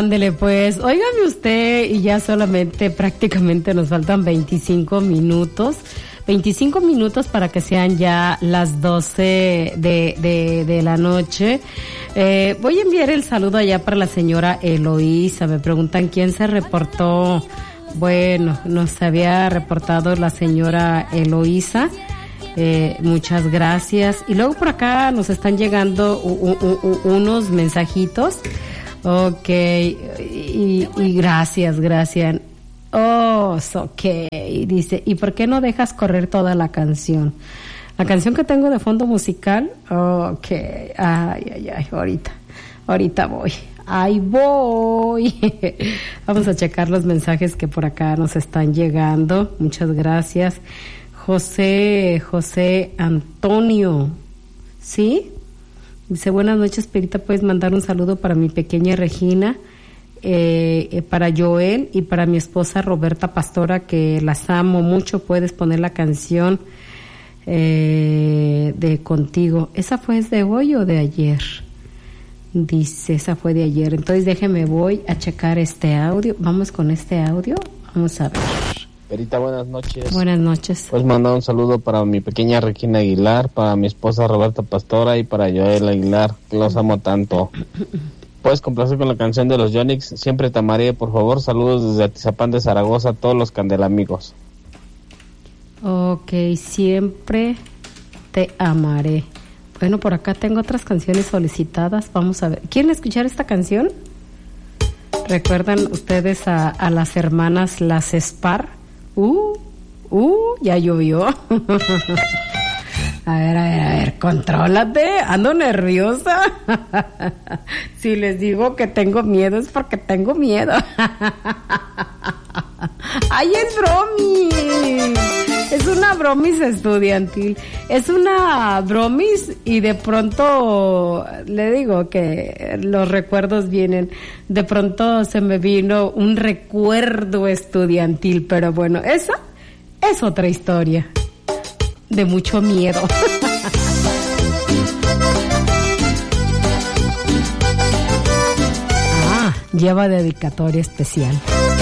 Ándele pues, óigame usted, y ya solamente prácticamente nos faltan 25 minutos para que sean ya las 12 de la noche. Voy a enviar el saludo allá para la señora Eloísa. Me preguntan quién se reportó. Bueno, nos había reportado la señora Eloísa. Muchas gracias. Y luego por acá nos están llegando unos mensajitos. Ok, y gracias. Oh, ok. Dice, ¿y por qué no dejas correr toda la canción? La canción que tengo de fondo musical. Ok, ay, ahorita voy. Ahí voy. Vamos a checar los mensajes que por acá nos están llegando. Muchas gracias. José Antonio, ¿sí? Dice, buenas noches, Perita, puedes mandar un saludo para mi pequeña Regina, para Joel y para mi esposa Roberta Pastora, que las amo mucho. Puedes poner la canción de Contigo. ¿Esa fue de hoy o de ayer? Dice, esa fue de ayer. Entonces déjeme, voy a checar este audio. Vamos con este audio. Vamos a ver. Perita, buenas noches. Buenas noches. Pues mandar un saludo para mi pequeña Regina Aguilar, para mi esposa Roberta Pastora y para Joel Aguilar, que los amo tanto. Puedes complacer con la canción de los Yonix, Siempre te amaré, por favor. Saludos desde Atizapán de Zaragoza a todos los candelamigos. Ok, siempre te amaré. Bueno, por acá tengo otras canciones solicitadas. Vamos a ver. ¿Quieren escuchar esta canción? ¿Recuerdan ustedes a las hermanas Las Spar? Ya llovió. A ver, contrólate, ando nerviosa. Si les digo que tengo miedo es porque tengo miedo. ¡Ay, es bromis! Es una bromis estudiantil. Es una bromis y de pronto le digo que los recuerdos vienen. De pronto se me vino un recuerdo estudiantil, pero bueno, esa es otra historia de mucho miedo. Lleva dedicatoria especial.